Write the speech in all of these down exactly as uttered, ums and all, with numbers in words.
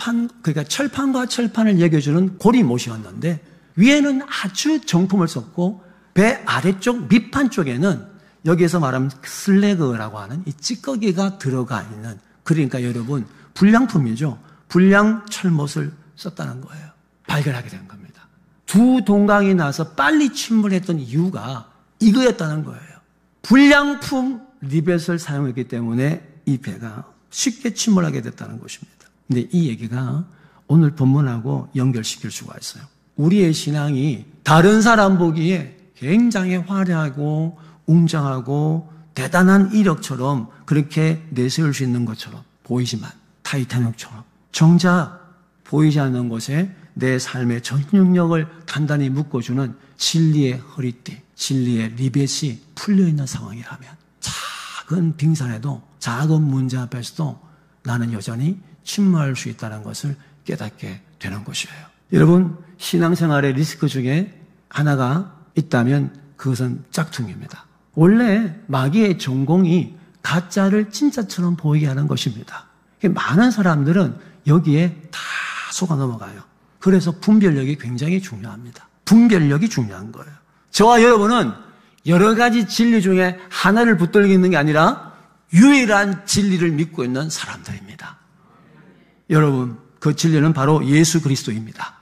철판, 그러니까 철판과 철판을 여겨주는 고리못이었는데 위에는 아주 정품을 썼고 배 아래쪽 밑판 쪽에는 여기에서 말하면 슬래그라고 하는 이 찌꺼기가 들어가 있는, 그러니까 여러분 불량품이죠. 불량 철못을 썼다는 거예요. 발견하게 된 겁니다. 두 동강이 나서 빨리 침몰했던 이유가 이거였다는 거예요. 불량품 리벳을 사용했기 때문에 이 배가 쉽게 침몰하게 됐다는 것입니다. 근데 이 얘기가 오늘 본문하고 연결시킬 수가 있어요. 우리의 신앙이 다른 사람 보기에 굉장히 화려하고 웅장하고 대단한 이력처럼 그렇게 내세울 수 있는 것처럼 보이지만 타이타닉처럼 정작 보이지 않는 곳에 내 삶의 전 능력을 단단히 묶어주는 진리의 허리띠, 진리의 리벳이 풀려있는 상황이라면 작은 빙산에도 작은 문제 앞에서도 나는 여전히 침몰할 수 있다는 것을 깨닫게 되는 것이에요. 여러분, 신앙생활의 리스크 중에 하나가 있다면 그것은 짝퉁입니다. 원래 마귀의 전공이 가짜를 진짜처럼 보이게 하는 것입니다. 많은 사람들은 여기에 다 속아 넘어가요. 그래서 분별력이 굉장히 중요합니다. 분별력이 중요한 거예요. 저와 여러분은 여러 가지 진리 중에 하나를 붙들고 있는 게 아니라 유일한 진리를 믿고 있는 사람들입니다. 여러분, 그 진리는 바로 예수 그리스도입니다.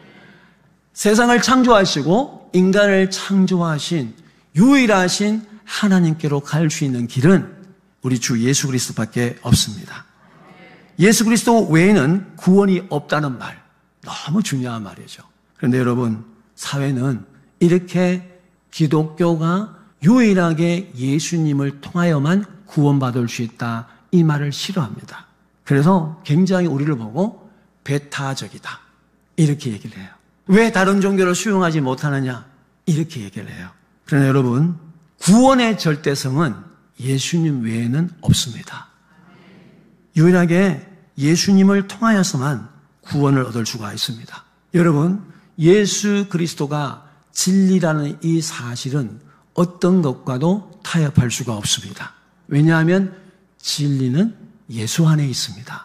세상을 창조하시고 인간을 창조하신 유일하신 하나님께로 갈 수 있는 길은 우리 주 예수 그리스도밖에 없습니다. 예수 그리스도 외에는 구원이 없다는 말, 너무 중요한 말이죠. 그런데 여러분, 사회는 이렇게 기독교가 유일하게 예수님을 통하여만 구원받을 수 있다, 이 말을 싫어합니다. 그래서 굉장히 우리를 보고 배타적이다, 이렇게 얘기를 해요. 왜 다른 종교를 수용하지 못하느냐, 이렇게 얘기를 해요. 그러나 여러분, 구원의 절대성은 예수님 외에는 없습니다. 유일하게 예수님을 통하여서만 구원을 얻을 수가 있습니다. 여러분, 예수 그리스도가 진리라는 이 사실은 어떤 것과도 타협할 수가 없습니다. 왜냐하면 진리는 예수 안에 있습니다.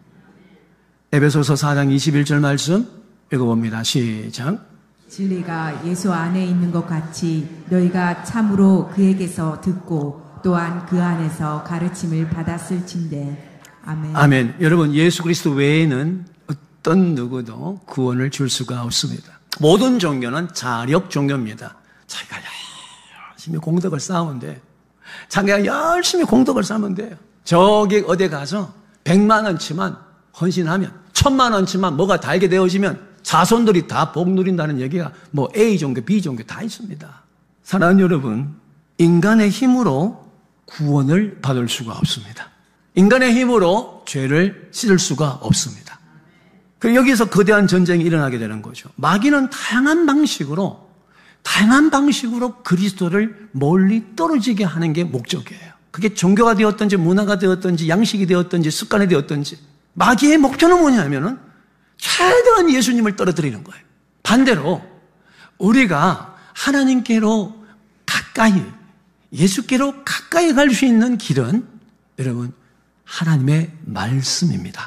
에베소서 사 장 이십일 절 말씀 읽어봅니다. 시작. 진리가 예수 안에 있는 것 같이 너희가 참으로 그에게서 듣고 또한 그 안에서 가르침을 받았을진대. 아멘. 아멘. 여러분, 예수 그리스도 외에는 어떤 누구도 구원을 줄 수가 없습니다. 모든 종교는 자력 종교입니다. 자기가 열심히 공덕을 쌓으면 돼요. 자기가 열심히 공덕을 쌓으면 돼요. 저기 어디 가서 백만 원치만 헌신하면, 천만 원치만 뭐가 달게 되어지면 자손들이 다 복 누린다는 얘기가 뭐 A 종교, B 종교 다 있습니다. 사랑하는 여러분, 인간의 힘으로 구원을 받을 수가 없습니다. 인간의 힘으로 죄를 씻을 수가 없습니다. 그리고 여기서 거대한 전쟁이 일어나게 되는 거죠. 마귀는 다양한 방식으로, 다양한 방식으로 그리스도를 멀리 떨어지게 하는 게 목적이에요. 그게 종교가 되었든지 문화가 되었든지 양식이 되었든지 습관이 되었든지, 마귀의 목표는 뭐냐면은 최대한 예수님을 떨어뜨리는 거예요. 반대로 우리가 하나님께로 가까이, 예수께로 가까이 갈 수 있는 길은 여러분 하나님의 말씀입니다.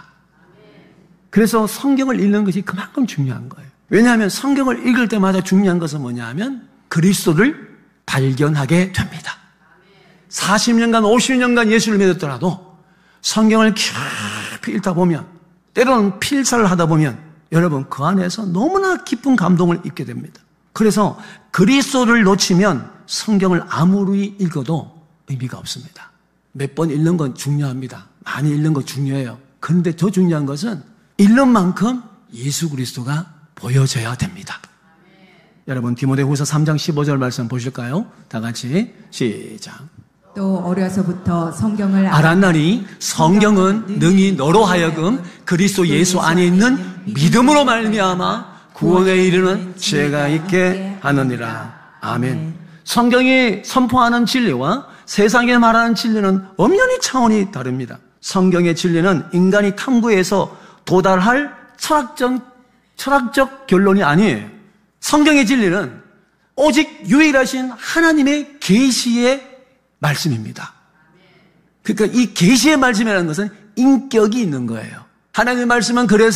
그래서 성경을 읽는 것이 그만큼 중요한 거예요. 왜냐하면 성경을 읽을 때마다 중요한 것은 뭐냐 하면 그리스도를 발견하게 됩니다. 사십 년간 오십 년간 예수를 믿었더라도 성경을 깊이 읽다 보면, 때로는 필사를 하다 보면 여러분 그 안에서 너무나 깊은 감동을 잊게 됩니다. 그래서 그리스도를 놓치면 성경을 아무리 읽어도 의미가 없습니다. 몇 번 읽는 건 중요합니다. 많이 읽는 거 중요해요. 그런데 더 중요한 것은 읽는 만큼 예수 그리스도가 보여져야 됩니다. 여러분, 디모데후서 삼 장 십오 절 말씀 보실까요? 다 같이 시작. 또 어려서부터 성경을 알았나니 성경은 능히 너로 하여금 그리스도 예수 안에 있는 믿음으로 말미암아 구원에 이르는 지혜가 있게 하느니라. 아멘. 성경이 선포하는 진리와 세상에 말하는 진리는 엄연히 차원이 다릅니다. 성경의 진리는 인간이 탐구해서 도달할 철학적, 철학적 결론이 아니에요. 성경의 진리는 오직 유일하신 하나님의 계시의 말씀입니다. 그러니까 이 계시의 말씀이라는 것은 인격이 있는 거예요. 하나님의 말씀은 그래서